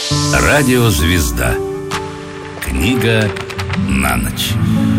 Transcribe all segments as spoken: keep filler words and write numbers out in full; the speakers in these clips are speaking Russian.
Радиозвезда. Книга на ночь.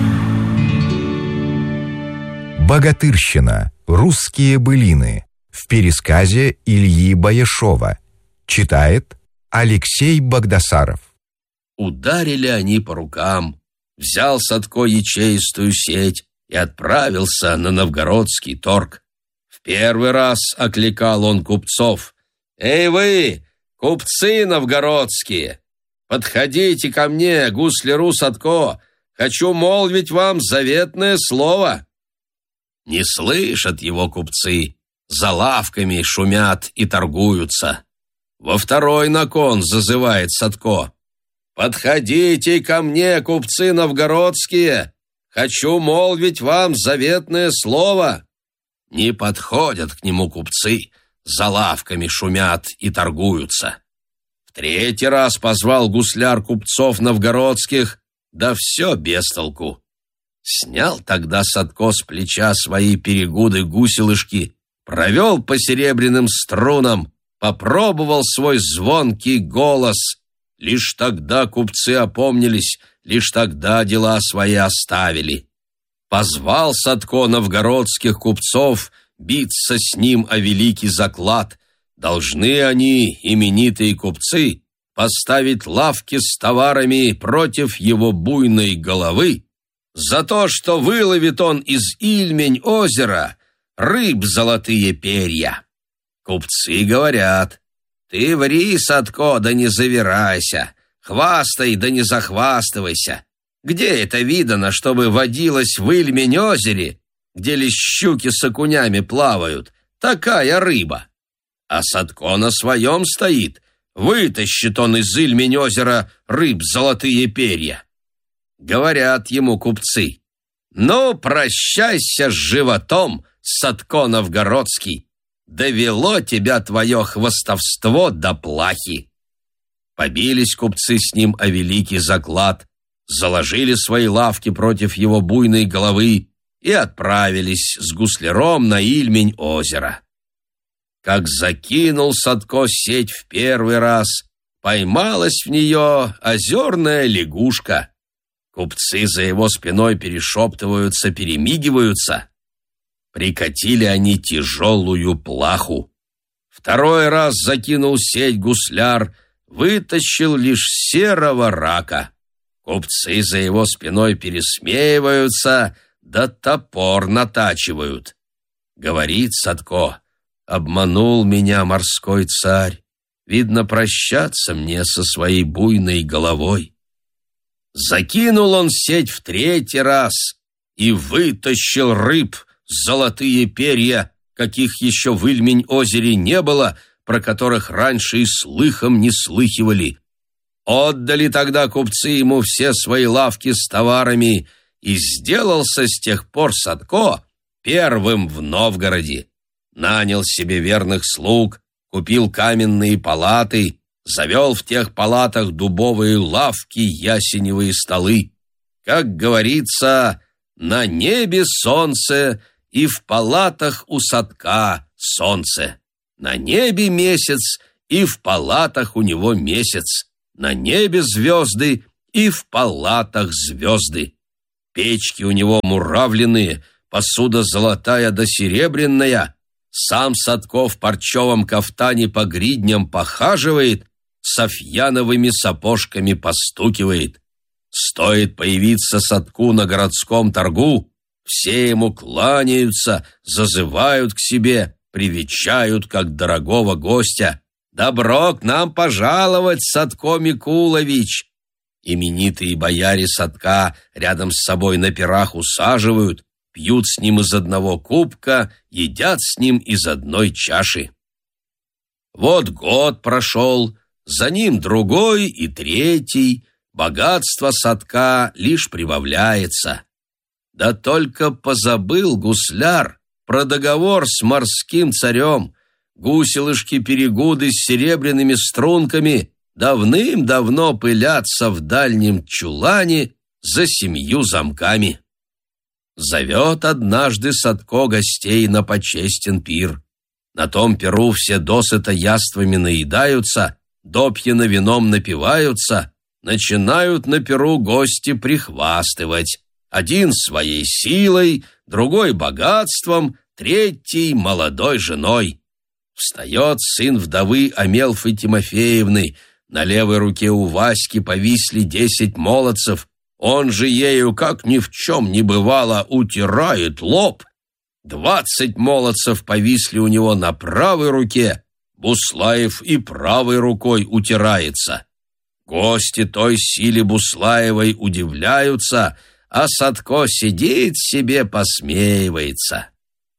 Богатырщина. Русские былины. В пересказе Ильи Баяшова. Читает Алексей Багдасаров. Ударили они по рукам. Взял Садко ячеистую сеть и отправился на новгородский торг. В первый раз окликал он купцов: «Эй вы, купцы новгородские, подходите ко мне, гусляру Садко, хочу молвить вам заветное слово». Не слышат его купцы, за лавками шумят и торгуются. Во второй након зазывает Садко: «Подходите ко мне, купцы новгородские, хочу молвить вам заветное слово». Не подходят к нему купцы, за лавками шумят и торгуются. В третий раз позвал гусляр купцов новгородских, да все без толку. Снял тогда Садко с плеча свои перегуды-гуселышки, провел по серебряным струнам, попробовал свой звонкий голос. Лишь тогда купцы опомнились, лишь тогда дела свои оставили. Позвал Садко новгородских купцов биться с ним о великий заклад. Должны они, именитые купцы, поставить лавки с товарами против его буйной головы за то, что выловит он из Ильмень озера рыб золотые перья. Купцы говорят: «Ты ври, Садко, да не завирайся, хвастай, да не захвастывайся. Где это видано, чтобы водилось в Ильмень-озере, где лишь щуки с окунями плавают, такая рыба?» А Садко на своем стоит, вытащит он из Ильмень-озера рыб золотые перья. Говорят ему купцы: «Ну, прощайся с животом, Садко новгородский, довело тебя твое хвастовство до плахи». Побились купцы с ним о великий заклад, заложили свои лавки против его буйной головы и отправились с гусляром на Ильмень-озеро. Как закинул Садко сеть в первый раз, поймалась в нее озерная лягушка. Купцы за его спиной перешептываются, перемигиваются. Прикатили они тяжелую плаху. Второй раз закинул сеть гусляр, вытащил лишь серого рака. Купцы за его спиной пересмеиваются, да топор натачивают. Говорит Садко: «Обманул меня морской царь, видно, прощаться мне со своей буйной головой». Закинул он сеть в третий раз и вытащил рыб золотые перья, каких еще в Ильмень-озере не было, про которых раньше и слыхом не слыхивали. Отдали тогда купцы ему все свои лавки с товарами, и сделался с тех пор Садко первым в Новгороде. Нанял себе верных слуг, купил каменные палаты, завел в тех палатах дубовые лавки, ясеневые столы. Как говорится, на небе солнце, и в палатах у Садка солнце. На небе месяц, и в палатах у него месяц. На небе звезды, и в палатах звезды. Печки у него муравленные, посуда золотая да серебряная. Сам Садко в парчевом кафтане по гридням похаживает, софьяновыми сапожками постукивает. Стоит появиться Садку на городском торгу, все ему кланяются, зазывают к себе, привечают как дорогого гостя. «Добро к нам пожаловать, Садко Микулович!» Именитые бояре Садка рядом с собой на пирах усаживают, пьют с ним из одного кубка, едят с ним из одной чаши. Вот год прошел, за ним другой и третий, богатство Садка лишь прибавляется. Да только позабыл гусляр про договор с морским царем. Гуселышки-перегуды с серебряными струнками давным-давно пылятся в дальнем чулане за семью замками. Зовет однажды Садко гостей на почестен пир. На том пиру все досыта яствами наедаются, допьяно вином напиваются, начинают на пиру гости прихвастывать. Один своей силой, другой богатством, третий молодой женой. Встает сын вдовы Амелфы Тимофеевны, на левой руке у Васьки повисли десять молодцев, он же ею, как ни в чем не бывало, утирает лоб. Двадцать молодцев повисли у него на правой руке, Буслаев и правой рукой утирается. Гости той силе Буслаевой удивляются, а Садко сидит себе, посмеивается.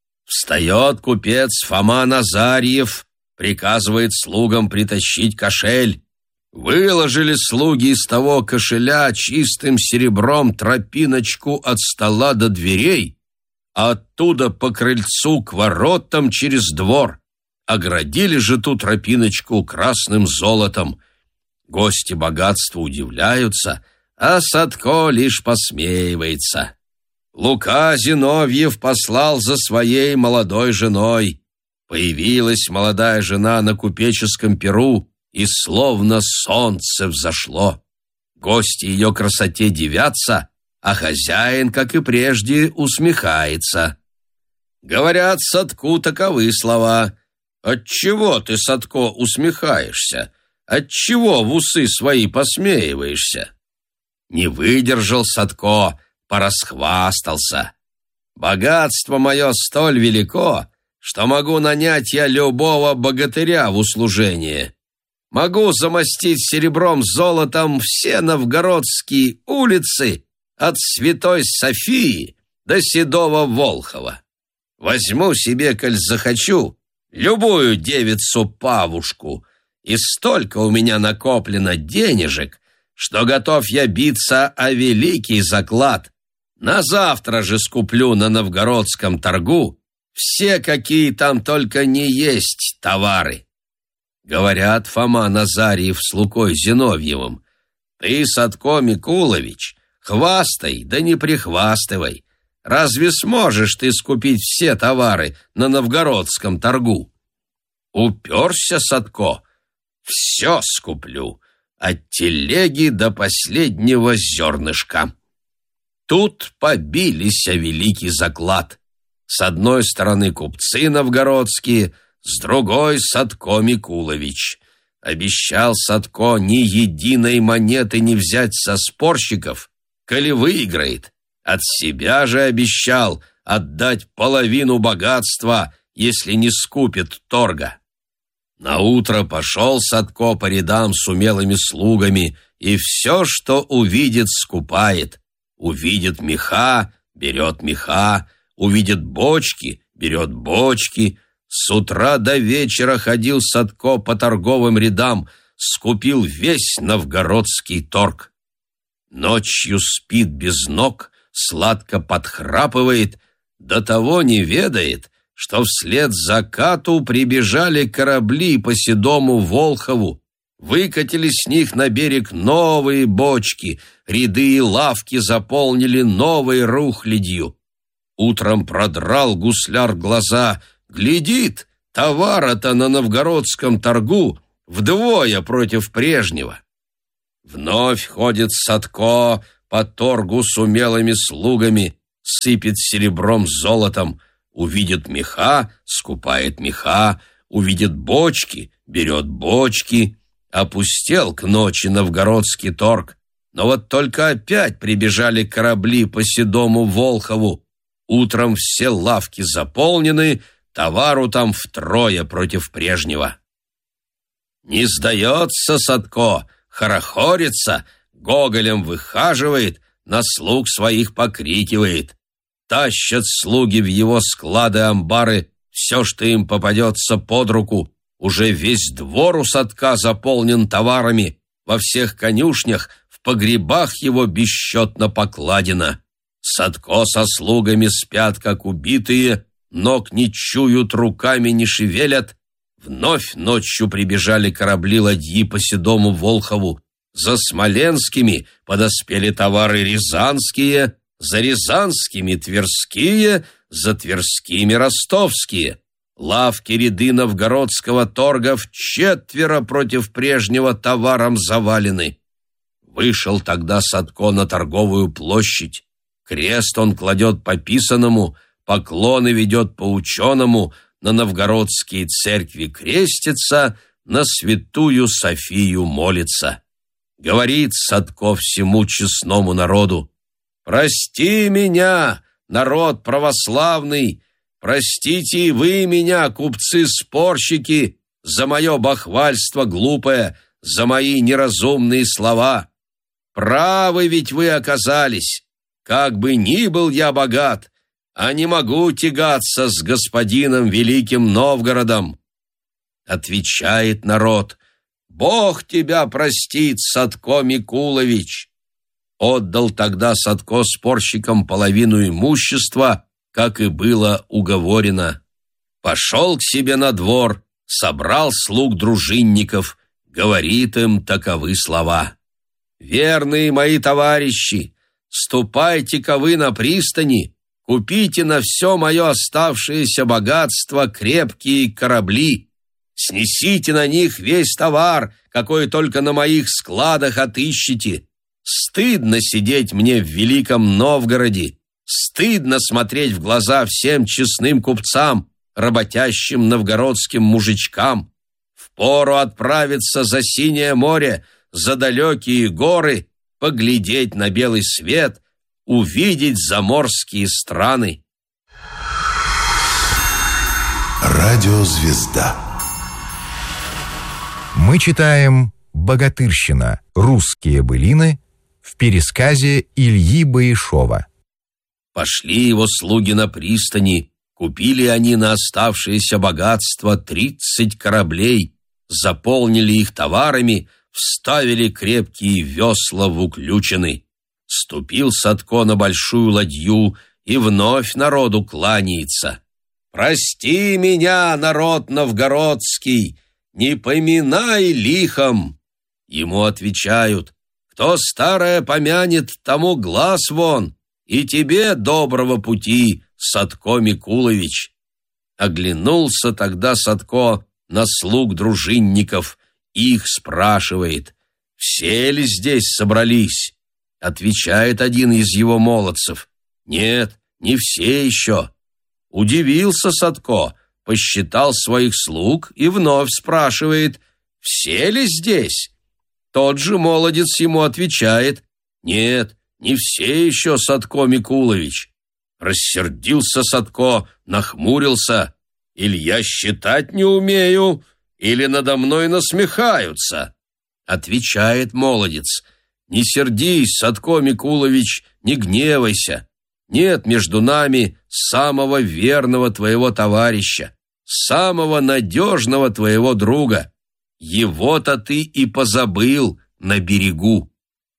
Встает купец Фома Назарьев, приказывает слугам притащить кошель. Выложили слуги из того кошеля чистым серебром тропиночку от стола до дверей, а оттуда по крыльцу к воротам через двор. Оградили же ту тропиночку красным золотом. Гости богатства удивляются, а Садко лишь посмеивается. Лука Зиновьев послал за своей молодой женой. Появилась молодая жена на купеческом пиру, и словно солнце взошло. Гости ее красоте дивятся, а хозяин, как и прежде, усмехается. Говорят Садку таковы слова: «Отчего ты, Садко, усмехаешься? Отчего в усы свои посмеиваешься?» Не выдержал Садко, порасхвастался. «Богатство мое столь велико, что могу нанять я любого богатыря в услужение. Могу замостить серебром золотом все новгородские улицы от Святой Софии до Седого Волхова. Возьму себе, коль захочу, любую девицу-павушку, и столько у меня накоплено денежек, что готов я биться о великий заклад. На завтра же скуплю на новгородском торгу все, какие там только не есть товары». Говорят Фома Назарьев с Лукой Зиновьевым: «Ты, Садко Микулович, хвастай, да не прихвастывай. Разве сможешь ты скупить все товары на новгородском торгу?» Уперся Садко: «Все скуплю, от телеги до последнего зернышка». Тут побились о великий заклад. С одной стороны купцы новгородские, с другой Садко Микулович. Обещал Садко ни единой монеты не взять со спорщиков, коли выиграет. От себя же обещал отдать половину богатства, если не скупит торга. Наутро пошел Садко по рядам с умелыми слугами, и все, что увидит, скупает. Увидит меха, берет меха, увидит бочки, берет бочки. С утра до вечера ходил Садко по торговым рядам, скупил весь новгородский торг. Ночью спит без ног, сладко подхрапывает, до того не ведает, что вслед закату прибежали корабли по Седому Волхову, выкатили с них на берег новые бочки, ряды и лавки заполнили новой рухлядью. Утром продрал гусляр глаза, глядит, товара-то на новгородском торгу вдвое против прежнего. Вновь ходит Садко по торгу с умелыми слугами, сыпет серебром золотом, увидит меха, скупает меха, увидит бочки, берет бочки. Опустел к ночи новгородский торг, но вот только опять прибежали корабли по Седому Волхову. Утром все лавки заполнены, товару там втрое против прежнего. Не сдается Садко, хорохорится, гоголем выхаживает, на слуг своих покрикивает. Тащат слуги в его склады-амбары все, что им попадется под руку. Уже весь двор у Садка заполнен товарами, во всех конюшнях, в погребах его бесчетно покладено. Садко со слугами спят, как убитые, ног не чуют, руками не шевелят. Вновь ночью прибежали корабли-ладьи по Седому Волхову. За смоленскими подоспели товары рязанские, за рязанскими тверские, за тверскими ростовские. Лавки ряды новгородского торга вчетверо против прежнего товаром завалены. Вышел тогда Садко на торговую площадь. Крест он кладет по писаному, поклоны ведет по ученому, на новгородские церкви крестится, на святую Софию молится. Говорит Садко всему честному народу: «Прости меня, народ православный, простите и вы меня, купцы-спорщики, за мое бахвальство глупое, за мои неразумные слова. Правы ведь вы оказались, как бы ни был я богат, а не могу тягаться с господином великим Новгородом». Отвечает народ: «Бог тебя простит, Садко Микулович». Отдал тогда Садко спорщикам половину имущества, как и было уговорено. Пошел к себе на двор, собрал слуг дружинников, говорит им таковы слова: «Верные мои товарищи, ступайте-ка вы на пристани, купите на все мое оставшееся богатство крепкие корабли, снесите на них весь товар, какой только на моих складах отыщете. Стыдно сидеть мне в великом Новгороде, стыдно смотреть в глаза всем честным купцам, работящим новгородским мужичкам. Впору отправиться за синее море, за далекие горы, поглядеть на белый свет, увидеть заморские страны». Радиозвезда. Мы читаем «Богатырщина. Русские былины» в пересказе Ильи Баешова. Пошли его слуги на пристани, купили они на оставшееся богатство тридцать кораблей, заполнили их товарами, вставили крепкие весла в уключины. Ступил Садко на большую ладью и вновь народу кланяется: «Прости меня, народ новгородский, не поминай лихом». Ему отвечают: «Кто старое помянет, тому глаз вон, и тебе доброго пути, Садко Микулович». Оглянулся тогда Садко на слуг дружинников, их спрашивает: «Все ли здесь собрались?» Отвечает один из его молодцев: «Нет, не все еще». Удивился Садко, посчитал своих слуг и вновь спрашивает: «Все ли здесь?» Тот же молодец ему отвечает: «Нет, не все еще, Садко Микулович». Рассердился Садко, нахмурился: «Или я считать не умею, или надо мной насмехаются?» Отвечает молодец: «Не сердись, Садко Микулович, не гневайся. Нет между нами самого верного твоего товарища, самого надежного твоего друга. Его-то ты и позабыл на берегу».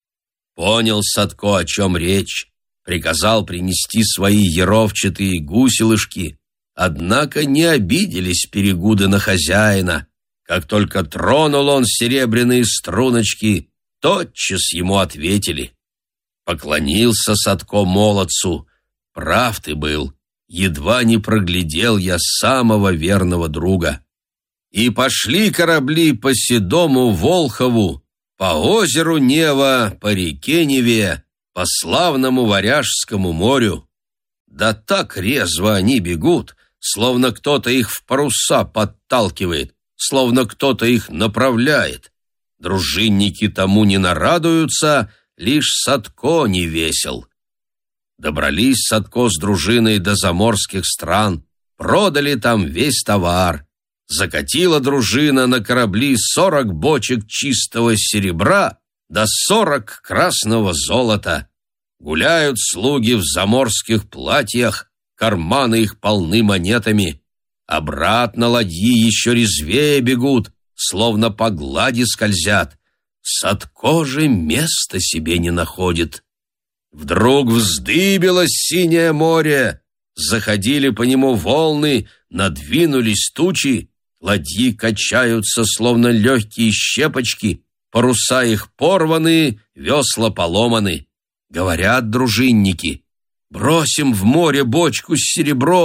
Понял Садко, о чем речь, приказал принести свои еровчатые гуселышки, однако не обиделись Перегуды на хозяина. Как только тронул он серебряные струночки, тотчас ему ответили. Поклонился Садко молодцу: «Прав ты был, едва не проглядел я самого верного друга». И пошли корабли по седому Волхову, по озеру Нева, по реке Неве, по славному Варяжскому морю. Да так резво они бегут, словно кто-то их в паруса подталкивает, словно кто-то их направляет. Дружинники тому не нарадуются, лишь Садко не весел. Добрались Садко с дружиной до заморских стран, продали там весь товар. Закатила дружина на корабли сорок бочек чистого серебра да сорок красного золота. Гуляют слуги в заморских платьях, карманы их полны монетами. Обратно ладьи еще резвее бегут, словно по глади скользят. Садко же места себе не находит. Вдруг вздыбилось синее море, заходили по нему волны, надвинулись тучи, ладьи качаются, словно легкие щепочки, паруса их порваны, весла поломаны. Говорят дружинники: «Бросим в море бочку с серебром,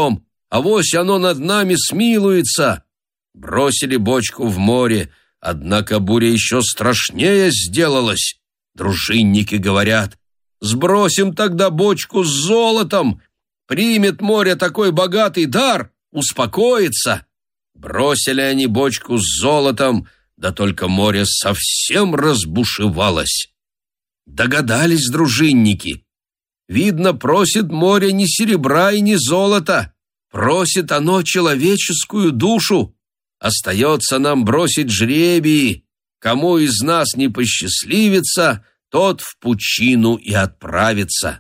авось оно над нами смилуется. Бросили бочку в море, однако буря еще страшнее сделалась. Дружинники говорят: сбросим тогда бочку с золотом, примет море такой богатый дар, успокоится. Бросили они бочку с золотом, да только море совсем разбушевалось. Догадались дружинники. Видно, просит море не серебра и не золота, просит оно человеческую душу. Остается нам бросить жребии. Кому из нас не посчастливится, тот в пучину и отправится.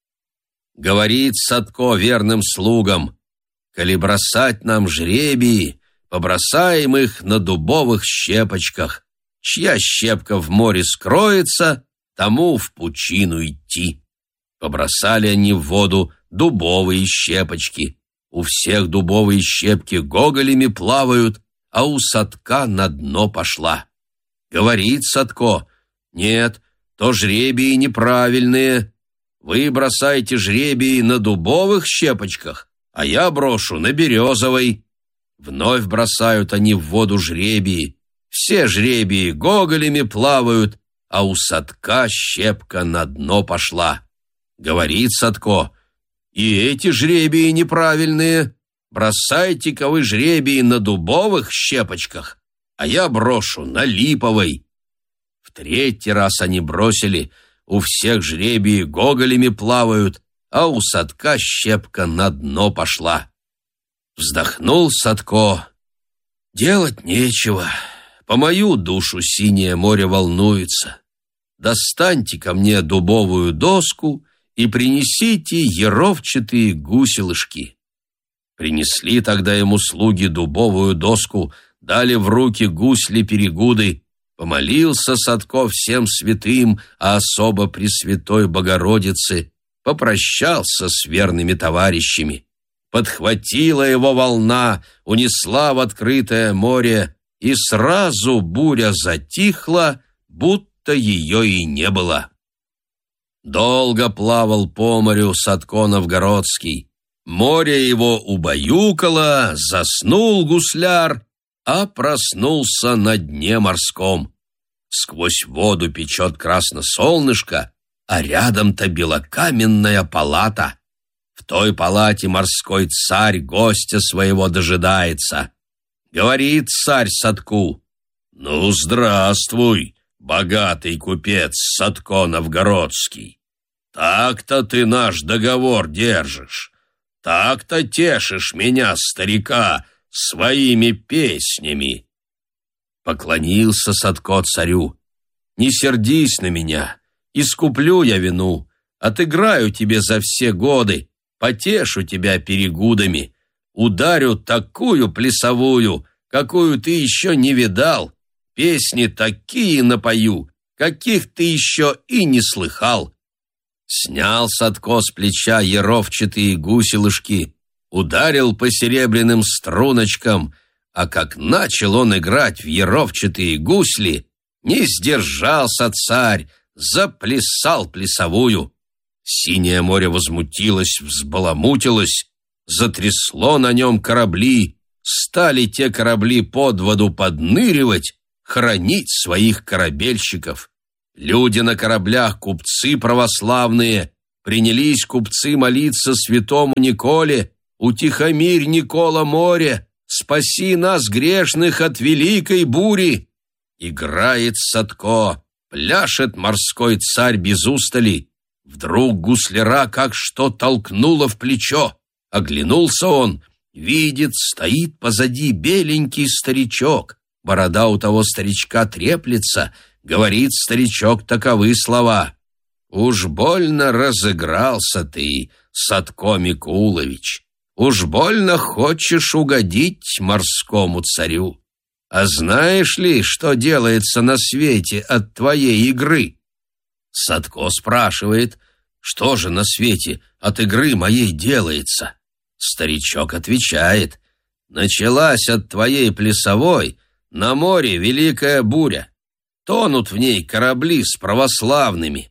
Говорит Садко верным слугам: коли бросать нам жребии, побросаем их на дубовых щепочках. Чья щепка в море скроется, тому в пучину идти. Побросали они в воду дубовые щепочки. У всех дубовые щепки гоголями плавают, а у Садка на дно пошла. Говорит Садко: нет, то жребии неправильные. Вы бросаете жребии на дубовых щепочках, а я брошу на березовой. Вновь бросают они в воду жребии. Все жребии гоголями плавают, а у Садка щепка на дно пошла. Говорит Садко: и эти жребии неправильные. Бросайте-ка вы жребии на дубовых щепочках, а я брошу на липовой. В третий раз они бросили. У всех жребии гоголями плавают, а у Садка щепка на дно пошла. Вздохнул Садко: делать нечего, по мою душу синее море волнуется. Достаньте ко мне дубовую доску и принесите еровчатые гуселышки. Принесли тогда ему слуги дубовую доску, дали в руки гусли-перегуды. Помолился Садко всем святым, а особо Пресвятой Богородице, попрощался с верными товарищами. Подхватила его волна, унесла в открытое море, и сразу буря затихла, будто ее и не было. Долго плавал по морю Садко Новгородский. Море его убаюкало, заснул гусляр, а проснулся на дне морском. Сквозь воду печет красно солнышко, а рядом-то белокаменная палата. В той палате морской царь гостя своего дожидается. Говорит царь Садку: «Ну, здравствуй, богатый купец Садко Новгородский. Так-то ты наш договор держишь. Так-то тешишь меня, старика, своими песнями». Поклонился Садко царю: «Не сердись на меня, искуплю я вину, отыграю тебе за все годы, потешу тебя перегудами, ударю такую плясовую, какую ты еще не видал, песни такие напою, каких ты еще и не слыхал». Снял Садко с плеча еровчатые гуселышки, ударил по серебряным струночкам, а как начал он играть в еровчатые гусли, не сдержался царь, заплясал плясовую. Синее море возмутилось, взбаламутилось, затрясло на нем корабли, стали те корабли под воду подныривать, хоронить своих корабельщиков. Люди на кораблях, купцы православные, принялись купцы молиться святому Николе: «Утихомирь, Никола, море, спаси нас, грешных, от великой бури». Играет Садко, пляшет морской царь без устали. Вдруг гусляра как что толкнуло в плечо. Оглянулся он, видит, стоит позади беленький старичок. Борода у того старичка треплется. Говорит старичок таковы слова: «Уж больно разыгрался ты, Садко Микулович, уж больно хочешь угодить морскому царю. А знаешь ли, что делается на свете от твоей игры?» Садко спрашивает: «Что же на свете от игры моей делается?» Старичок отвечает: «Началась от твоей плясовой на море великая буря. Тонут в ней корабли с православными.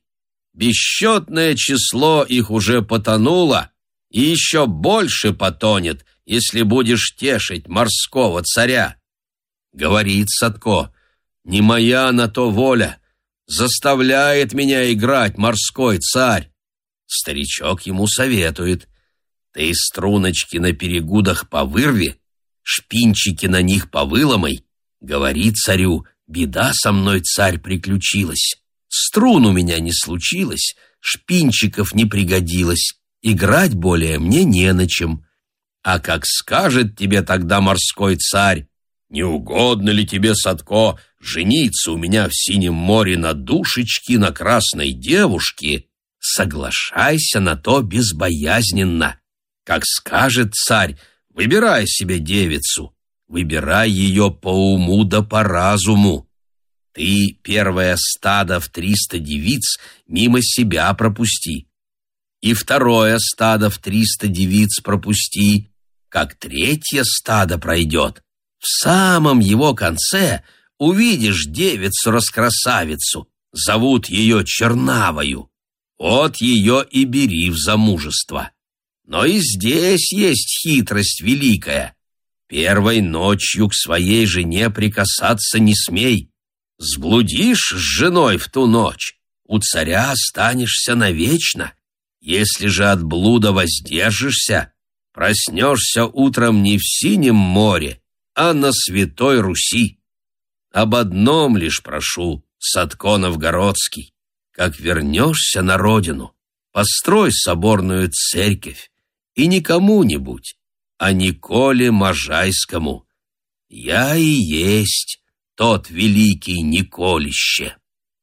Бесчетное число их уже потонуло, и еще больше потонет, если будешь тешить морского царя. Говорит Садко: не моя на то воля, заставляет меня играть морской царь. Старичок ему советует: ты струночки на перегудах повырви, шпинчики на них повыломай. Говори царю: беда со мной, царь, приключилась. Струн у меня не случилось, шпинчиков не пригодилось, играть более мне не на чем. А как скажет тебе тогда морской царь: не угодно ли тебе, Садко, жениться у меня в синем море на душечке, на красной девушке, соглашайся на то безбоязненно. Как скажет царь: выбирай себе девицу, выбирай ее по уму да по разуму. Ты первое стадо в триста девиц мимо себя пропусти, и второе стадо в триста девиц пропусти. Как третье стадо пройдет, в самом его конце увидишь девицу-раскрасавицу, зовут ее Чернавою. Вот ее и бери в замужество. Но и здесь есть хитрость великая. Первой ночью к своей жене прикасаться не смей. Сблудишь с женой в ту ночь, у царя останешься навечно. Если же от блуда воздержишься, проснешься утром не в синем море, а на Святой Руси. Об одном лишь прошу, Садко Новгородский: как вернешься на родину, построй соборную церковь, и не кому-нибудь, а Николе Можайскому. Я и есть тот великий Николище.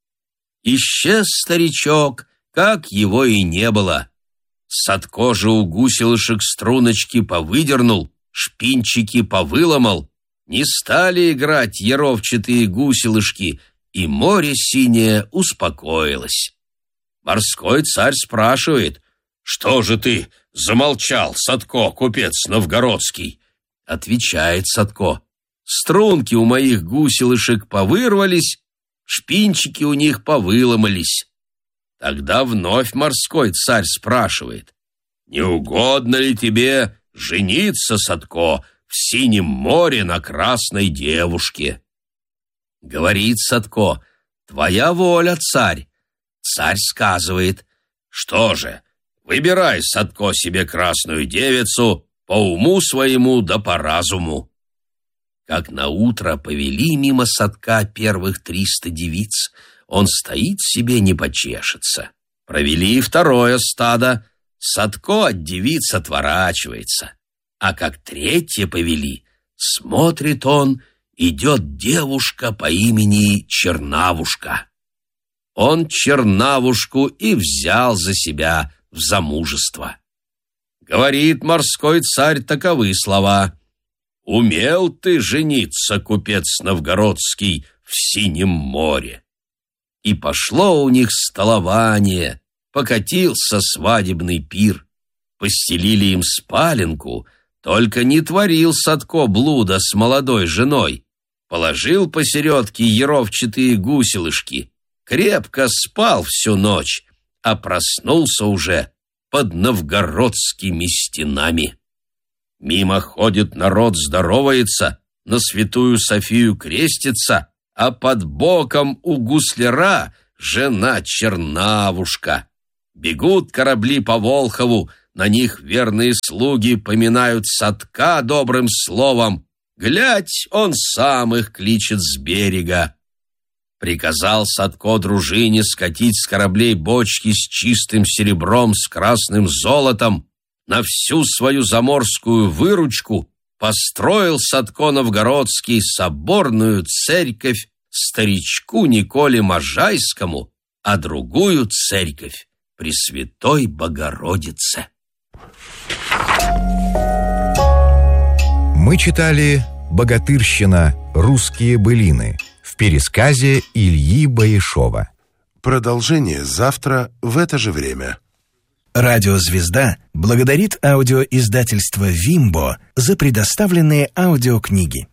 Исчез старичок, как его и не было. Садко же у гуселышек струночки повыдернул, шпинчики повыломал, не стали играть яровчатые гуселышки, и море синее успокоилось. Морской царь спрашивает: что же ты замолчал, Садко, купец новгородский? Отвечает Садко: струнки у моих гуселышек повырвались, шпинчики у них повыломались. Тогда вновь морской царь спрашивает: не угодно ли тебе жениться, Садко, в синем море на красной девушке? Говорит Садко: твоя воля, царь. Царь сказывает: что же, выбирай, Садко, себе красную девицу по уму своему да по разуму. Как наутро повели мимо Садка первых триста девиц, он стоит себе, не почешется. Провели второе стадо, Садко от девиц отворачивается. А как третье повели, смотрит он, идет девушка по имени Чернавушка. Он Чернавушку и взял за себя в замужество. Говорит морской царь таковы слова: умел ты жениться, купец новгородский, в синем море. И пошло у них столование, покатился свадебный пир. Постелили им спаленку, только не творил Садко блуда с молодой женой. Положил посередке яровчатые гуселышки, крепко спал всю ночь, а проснулся уже под новгородскими стенами. Мимо ходит народ, здоровается, на святую Софию крестится, а под боком у гусляра жена Чернавушка. Бегут корабли по Волхову, на них верные слуги поминают Садка добрым словом. Глядь, он сам их кличет с берега. Приказал Садко дружине скатить с кораблей бочки с чистым серебром, с красным золотом. На всю свою заморскую выручку построил Садко Новгородский соборную церковь старичку Николе Можайскому, а другую церковь Пресвятой Богородице. Мы читали «Богатырщина. Русские былины» в пересказе Ильи Баишова. Продолжение завтра в это же время. Радио «Звезда» благодарит аудиоиздательство «Вимбо» за предоставленные аудиокниги.